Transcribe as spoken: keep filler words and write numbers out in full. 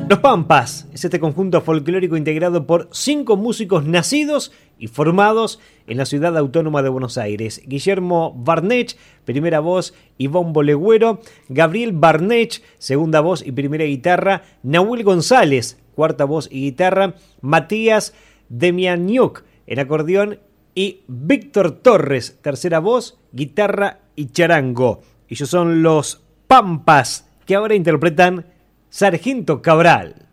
Los Pampas es este conjunto folclórico integrado por cinco músicos nacidos y formados en la ciudad autónoma de Buenos Aires. Guillermo Barnech, primera voz y bombo legüero. Gabriel Barnech, segunda voz y primera guitarra. Nahuel González, cuarta voz y guitarra. Matías Demianiuk, en acordeón. Y Víctor Torres, tercera voz, guitarra y charango. Ellos son los Pampas, que ahora interpretan Sargento Cabral.